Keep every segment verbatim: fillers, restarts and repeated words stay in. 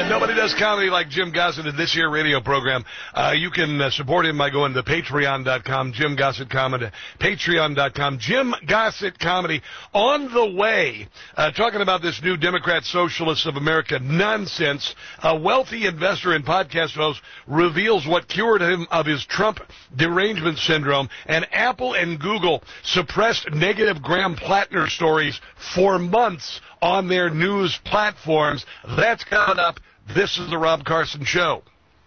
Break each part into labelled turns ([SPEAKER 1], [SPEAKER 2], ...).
[SPEAKER 1] Nobody does comedy like Jim Gossett in this year radio program. Uh, you can uh, support him by going to patreon dot com, Jim Gossett Comedy, patreon dot com, Jim Gossett Comedy. On the way, uh, talking about this new Democrat Socialists of America nonsense, a wealthy investor and podcast host reveals what cured him of his Trump derangement syndrome, and Apple and Google suppressed negative Graham Plattner stories for months on their news platforms. That's coming up. This is the Rob Carson Show.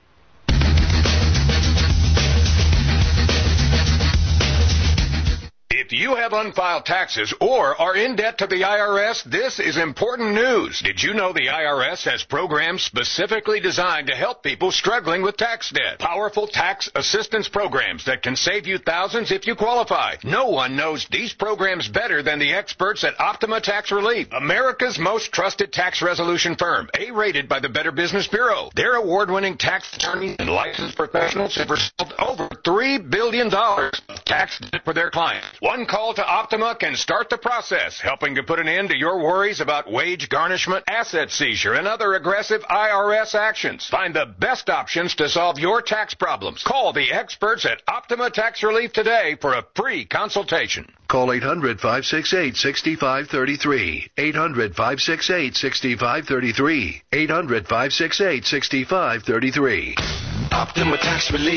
[SPEAKER 2] If you have unfiled taxes or are in debt to the I R S, this is important news. Did you know the I R S has programs specifically designed to help people struggling with tax debt? Powerful tax assistance programs that can save you thousands if you qualify. No one knows these programs better than the experts at Optima Tax Relief, America's most trusted tax resolution firm, A-rated by the Better Business Bureau. Their award-winning tax attorneys and licensed professionals have resolved over three billion dollars of tax debt for their clients. One call to Optima can start the process, helping to put an end to your worries about wage garnishment, asset seizure, and other aggressive I R S actions. Find the best options to solve your tax problems. Call the experts at Optima Tax Relief today for a free consultation.
[SPEAKER 3] Call eight hundred, five six eight, six five three three. eight hundred, five six eight, six five three three. eight hundred, five six eight, six five three three.
[SPEAKER 2] Optima Tax Relief.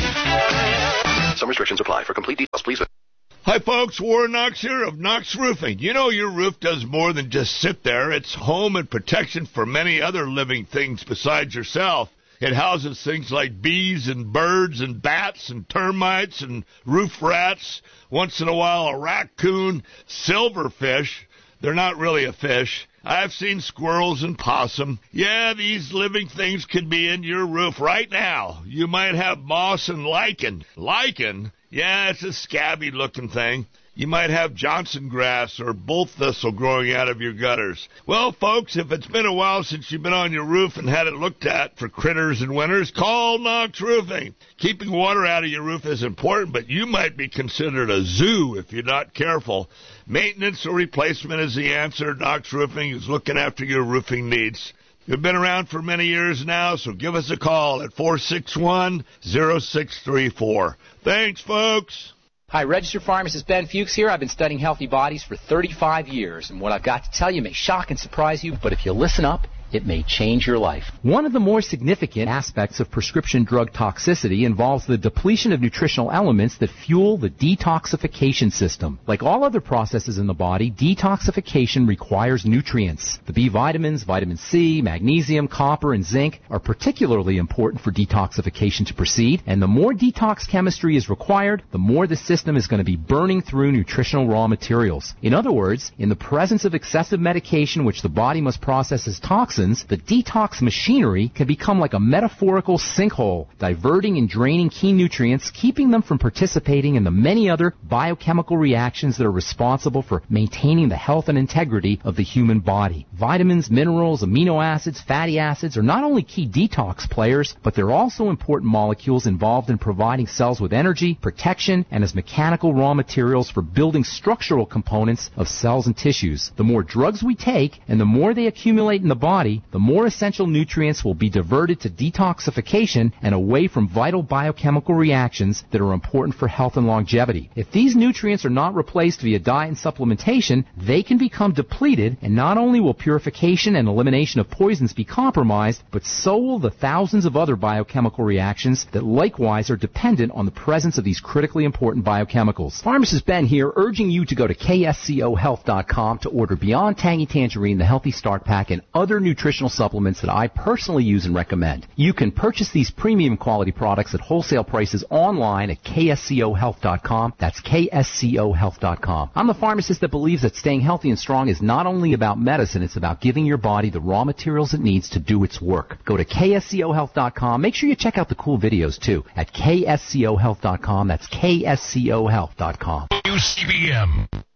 [SPEAKER 3] Some restrictions apply. For complete details, please visit.
[SPEAKER 4] Hi, folks. Warren Knox here of Knox Roofing. You know your roof does more than just sit there. It's home and protection for many other living things besides yourself. It houses things like bees and birds and bats and termites and roof rats. Once in a while, a raccoon, silverfish. They're not really a fish. I've seen squirrels and possum. Yeah, these living things could be in your roof right now. You might have moss and lichen. Lichen? Yeah, it's a scabby-looking thing. You might have Johnson grass or bull thistle growing out of your gutters. Well, folks, if it's been a while since you've been on your roof and had it looked at for critters and winters, call Knox Roofing. Keeping water out of your roof is important, but you might be considered a zoo if you're not careful. Maintenance or replacement is the answer. Knox Roofing is looking after your roofing needs. You've been around for many years now, so give us a call at four six one, zero six three four. Thanks, folks.
[SPEAKER 5] Hi, registered pharmacist Ben Fuchs here. I've been studying healthy bodies for thirty-five years, and what I've got to tell you may shock and surprise you, but if you listen up, it may change your life. One of the more significant aspects of prescription drug toxicity involves the depletion of nutritional elements that fuel the detoxification system. Like all other processes in the body, detoxification requires nutrients. The B vitamins, vitamin C, magnesium, copper, and zinc are particularly important for detoxification to proceed, and the more detox chemistry is required, the more the system is going to be burning through nutritional raw materials. In other words, in the presence of excessive medication which the body must process as toxins, the detox machinery can become like a metaphorical sinkhole, diverting and draining key nutrients, keeping them from participating in the many other biochemical reactions that are responsible for maintaining the health and integrity of the human body. Vitamins, minerals, amino acids, fatty acids are not only key detox players, but they're also important molecules involved in providing cells with energy, protection, and as mechanical raw materials for building structural components of cells and tissues. The more drugs we take, and the more they accumulate in the body, the more essential nutrients will be diverted to detoxification and away from vital biochemical reactions that are important for health and longevity. If these nutrients are not replaced via diet and supplementation, they can become depleted, and not only will purification and elimination of poisons be compromised, but so will the thousands of other biochemical reactions that likewise are dependent on the presence of these critically important biochemicals. Pharmacist Ben here, urging you to go to K S C O health dot com to order Beyond Tangy Tangerine, the Healthy Start Pack, and other nutritional supplements that I personally use and recommend. You can purchase these premium quality products at wholesale prices online at K S C O health dot com. That's K S C O health dot com. I'm the pharmacist that believes that staying healthy and strong is not only about medicine, it's about giving your body the raw materials it needs to do its work. Go to K S C O health dot com. Make sure you check out the cool videos too at K S C O health dot com. That's K S C O health dot com.
[SPEAKER 2] U C B M.